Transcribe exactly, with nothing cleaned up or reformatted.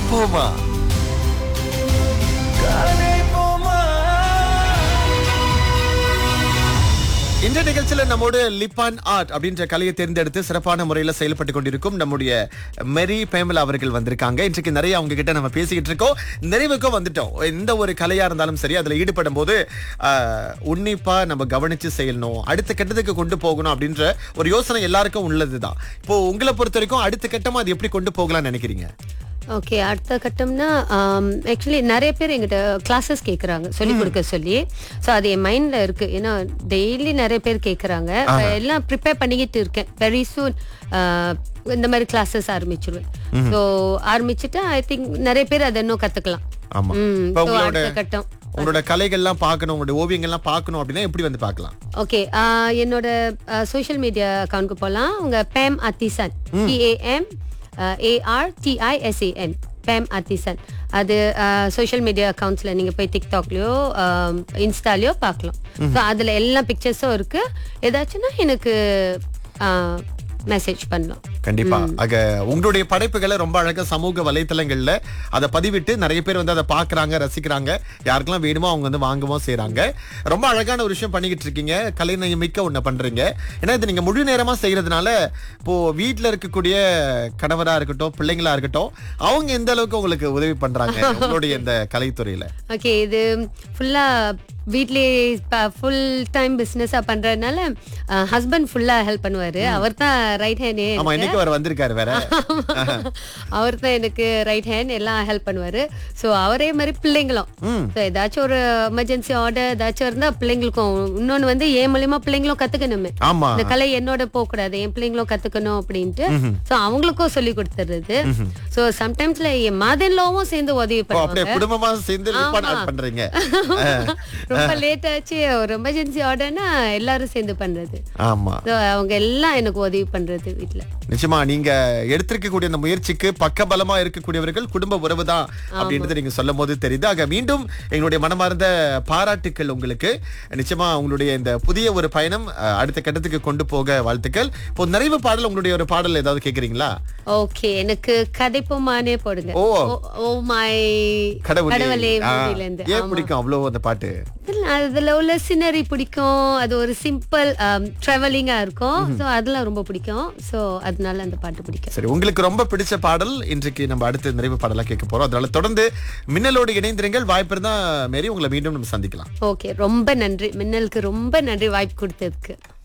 போமா. இந்த நிகழ்ச்சியில நம்மோடு லிப்பான் ஆர்ட் அப்படின்ற கலையை தேர்ந்தெடுத்து சிறப்பான முறையில செயல்பட்டு கொண்டிருக்கும் நம்முடைய மெரி பேமலா அவர்கள் வந்திருக்காங்க. இன்றைக்கு நிறைய அவங்க கிட்ட நம்ம பேசிக்கிட்டு இருக்கோம். நிறைவுக்கும் வந்துட்டோம். எந்த ஒரு கலையா இருந்தாலும் சரி, அதுல ஈடுபடும் போது ஆஹ், உன்னிப்பா நம்ம கவனிச்சு செய்யணும், அடுத்த கட்டத்துக்கு கொண்டு போகணும் அப்படின்ற ஒரு யோசனை எல்லாருக்கும் உள்ளதுதான். இப்போ உங்களை பொறுத்த வரைக்கும் அடுத்த கட்டமா அது எப்படி கொண்டு போகலாம்னு நினைக்கிறீங்க? ஓகே, அடுத்த கட்டம்னா ஆக்சுவலி நிறைய பேர் எங்கிட்ட கிளாஸஸ் கேட்குறாங்க சொல்லி கொடுக்க சொல்லி. ஸோ அது என் மைண்டில் இருக்குது. ஏன்னா டெய்லி நிறைய பேர் கேட்குறாங்க. எல்லாம் ப்ரிப்பேர் பண்ணிக்கிட்டு இருக்கேன். வெரி சூன் இந்த மாதிரி கிளாஸஸ் ஆரம்பிச்சிருவேன். ஸோ ஆரம்பிச்சுட்டு ஐ திங்க் நிறைய பேர் அதை இன்னும் கற்றுக்கலாம். ஆமா. ம் இப்ப so உங்களோட அடுத்த கட்டம் உங்களோட கலைகள்லாம் பார்க்கணும், உங்களுடைய ஓவியங்கள்லாம் பார்க்கணும் அப்படின்னா எப்படி வந்து பார்க்கலாம்? ஓகே, என்னோட சோஷியல் மீடியா அக்கௌண்ட்க்கு போகலாம். உங்க பேம் அத்திசன், பிஏஎம் ஏஆர்டிஐஎஸ்ஏஎன், பேம் அத்திசன். அது சோஷியல் மீடியா அக்கௌண்ட்ஸ்ல நீங்க போய் டிக்டாக்லயோ இன்ஸ்டாலயோ பார்க்கலாம். ஸோ அதுல எல்லா பிக்சர்ஸும் இருக்கு. ஏதாச்சும்னா எனக்கு மெசேஜ் பண்ணலாம். கண்டிப்பா. ஆக உங்களுடைய படைப்புகளை ரொம்ப அழகா சமூக வலைத்தளங்கள்ல அதை பதிவிட்டு நிறைய பேர் வந்து அதை பாக்குறாங்க, ரசிக்கிறாங்க. யாருக்கெல்லாம் வேணுமோ அவங்க வந்து வாங்கவும் செய்யறாங்க. ரொம்ப அழகான ஒரு விஷயம் பண்ணிக்கிட்டு இருக்கீங்க. கலைநயம் மிக்க ஒண்ணு பண்றீங்க. ஏன்னா இது நீங்க முழு நேரமா செய்யறதுனால இப்போ வீட்டுல இருக்கக்கூடிய கணவரா இருக்கட்டும், பிள்ளைங்களா இருக்கட்டும், அவங்க எந்த அளவுக்கு உங்களுக்கு உதவி பண்றாங்க உங்களுடைய இந்த கலைத்துறையில? ஓகே, இது ஃபுல்லா வீட்லயே ஃபுல் டைம் பிசினஸா பண்றதுனால ஹஸ்பண்ட் ஃபுல்லா ஹெல்ப் பண்ணுவாரு. அவர் தான் ரைட் ஹேண்ட். ஆமா, இன்னைக்கு அவர் வந்திருக்காரு வேற. அவர் தான் எனக்கு ரைட் ஹேண்ட், எல்லாம் ஹெல்ப் பண்ணுவாரு. சோ அவரே மாதிரி பிள்ளைங்களும் ஸோ ஏதாச்சும் ஒரு எமர்ஜென்சி ஆர்டர் ஏதாச்சும் இருந்தா பிள்ளைங்களுக்கும், இன்னொன்னு வந்து என் மூலியமா பிள்ளைங்களும் கத்துக்கணுமே. ஆமா, இந்த கலை என்னோட போக கூடாது, என் பிள்ளைங்களும் கத்துக்கணும் அப்படின்ட்டு சோ அவங்களுக்கும் சொல்லி கொடுத்துறது. சோ சம்டைம்ஸ்ல என் மதன்லாவும் சேர்ந்து உதவி அப்படியே பண்ணுவாங்க. குடும்பமா சேர்ந்து லிப்பான் ஆர்ட் பண்றீங்க. ரொம்ப லேட் ஆச்சு, ஒரு எமர்ஜென்சி ஆர்டர்னா எல்லாரும் சேர்ந்து பண்றது. ஆமா, So, அவங்க எல்லாம் எனக்கு உதவி பண்றது வீட்டுல. நிச்சயமா நீங்க எடுத்திருக்கக்கூடிய அந்த முயற்சிக்கு பக்கபலமா இருக்கக்கூடியவர்கள் குடும்ப உறவுதான் அப்படின்றது நீங்க சொல்லும் போது தெரியுது. ஆக மீண்டும் எங்களுடைய மனமார்ந்த பாராட்டுக்கள் உங்களுக்கு. நிச்சயமா உங்களுடைய இந்த புதிய ஒரு பயணம் அஹ், அடுத்த கட்டத்துக்கு கொண்டு போக வாழ்த்துக்கள். இப்போ நிறைவு பாடல், உங்களுடைய ஒரு பாடல் ஏதாவது கேக்குறீங்களா? ஓகே, எனக்கு கதைப்போமானே போடுங்க. ஓ. ஓ மை கடவுளே. கடவுளே ஆ, மூவில இருந்து. ஏன் பிடிக்கும் அவ்வளவு அந்த பாட்டு? இல்ல, அதுல உள்ள சினரி பிடிக்கும். அது ஒரு சிம்பிள் டிராவலிங்கா இருக்கும். சோ அதெல்லாம் ரொம்ப பிடிக்கும். சோ அதனால அந்த பாட்டு பிடிக்கும். சரி, உங்களுக்கு ரொம்ப பிடிச்ச பாடல் இன்றைக்கு நம்ம அடுத்த நிறைவு பாடலா கேட்க போறோம். அதனால தொடர்ந்து மின்னலோடு இணைந்திருங்கள். வாய்ப்பு இருந்தா மேரி உங்களை மீண்டும் நம்ம சந்திக்கலாம். ஓகே, ரொம்ப நன்றி. மின்னலுக்கு ரொம்ப நன்றி வாய்ப்பு கொடுத்ததுக்கு.